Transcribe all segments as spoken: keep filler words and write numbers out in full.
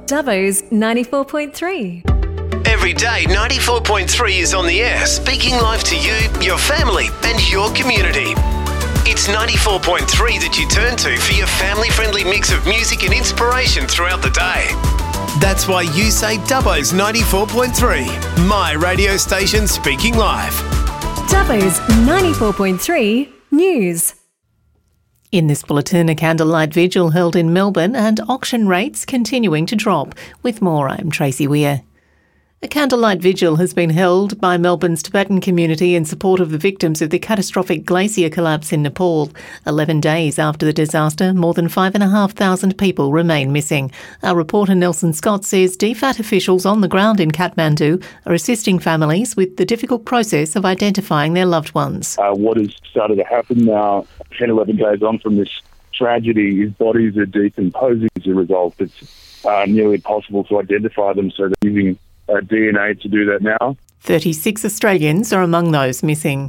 Dubbo's ninety-four point three. Every day, ninety-four point three is on the air, speaking live to you, your family and your community. It's ninety-four point three that you turn to for your family-friendly mix of music and inspiration throughout the day. That's why you say Dubbo's ninety-four point three, my radio station speaking live. Dubbo's ninety-four point three News. In this bulletin, a candlelight vigil held in Melbourne and auction rates continuing to drop. With more, I'm Tracy Weir. A candlelight vigil has been held by Melbourne's Tibetan community in support of the victims of the catastrophic glacier collapse in Nepal. Eleven days after the disaster, more than five and a half thousand people remain missing. Our reporter Nelson Scott says D FAT officials on the ground in Kathmandu are assisting families with the difficult process of identifying their loved ones. Uh, what has started to happen now, ten, eleven days on from this tragedy, is bodies are decomposing as a result. It's uh, nearly impossible to identify them, so they're using Uh, D N A to do that now. thirty-six Australians are among those missing.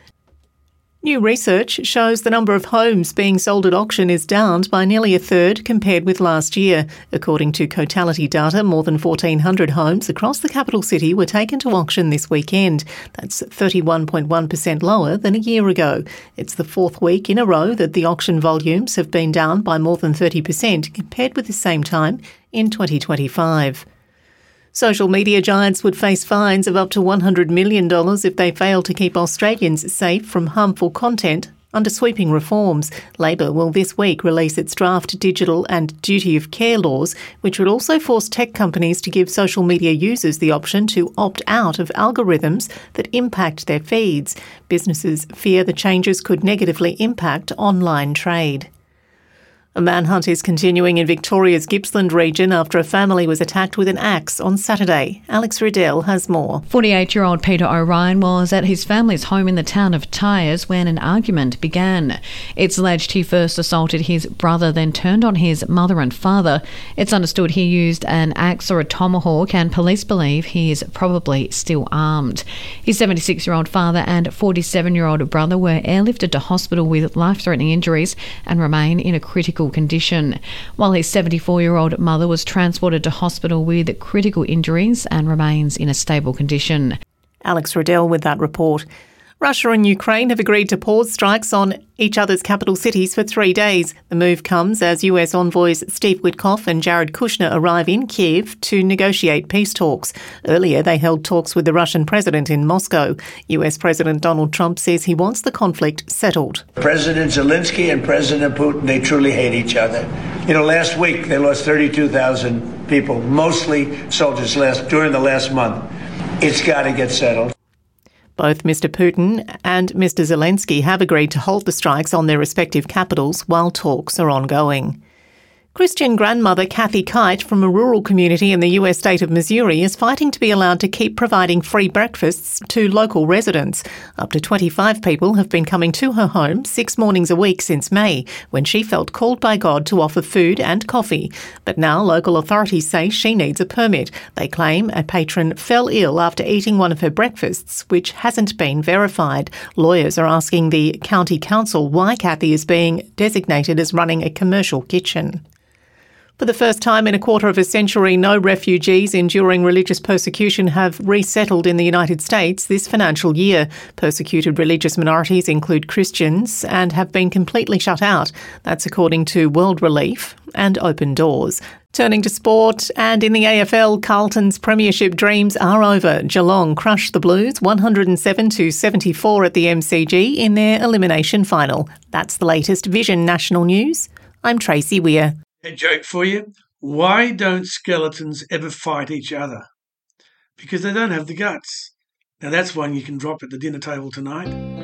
New research shows the number of homes being sold at auction is down by nearly a third compared with last year. According to Cotality data, more than fourteen hundred homes across the capital city were taken to auction this weekend. That's thirty-one point one percent lower than a year ago. It's the fourth week in a row that the auction volumes have been down by more than thirty percent compared with the same time in twenty twenty-five. Social media giants would face fines of up to one hundred million dollars if they fail to keep Australians safe from harmful content under sweeping reforms. Labor will this week release its draft digital and duty of care laws, which would also force tech companies to give social media users the option to opt out of algorithms that impact their feeds. Businesses fear the changes could negatively impact online trade. A manhunt is continuing in Victoria's Gippsland region after a family was attacked with an axe on Saturday. Alex Riddell has more. forty-eight-year-old Peter O'Ryan was at his family's home in the town of Tyers when an argument began. It's alleged he first assaulted his brother, then turned on his mother and father. It's understood he used an axe or a tomahawk, and police believe he is probably still armed. His seventy-six-year-old father and forty-seven-year-old brother were airlifted to hospital with life-threatening injuries and remain in a critical condition, while his seventy-four-year-old mother was transported to hospital with critical injuries and remains in a stable condition. Alex Riddell with that report. Russia and Ukraine have agreed to pause strikes on each other's capital cities for three days. The move comes as U S envoys Steve Witkoff and Jared Kushner arrive in Kiev to negotiate peace talks. Earlier, they held talks with the Russian president in Moscow. U S President Donald Trump says he wants the conflict settled. President Zelensky and President Putin, they truly hate each other. You know, last week they lost thirty-two thousand people, mostly soldiers last during the last month. It's got to get settled. Both Mister Putin and Mister Zelensky have agreed to halt the strikes on their respective capitals while talks are ongoing. Christian grandmother Kathy Kite from a rural community in the U S state of Missouri is fighting to be allowed to keep providing free breakfasts to local residents. Up to twenty-five people have been coming to her home six mornings a week since May, when she felt called by God to offer food and coffee. But now local authorities say she needs a permit. They claim a patron fell ill after eating one of her breakfasts, which hasn't been verified. Lawyers are asking the county council why Kathy is being designated as running a commercial kitchen. For the first time in a quarter of a century, no refugees enduring religious persecution have resettled in the United States this financial year. Persecuted religious minorities include Christians and have been completely shut out. That's according to World Relief and Open Doors. Turning to sport, and in the A F L, Carlton's premiership dreams are over. Geelong crushed the Blues one hundred seven to seventy-four at the M C G in their elimination final. That's the latest Vision National News. I'm Tracy Weir. A joke for you. Why don't skeletons ever fight each other? Because they don't have the guts. Now that's one you can drop at the dinner table tonight.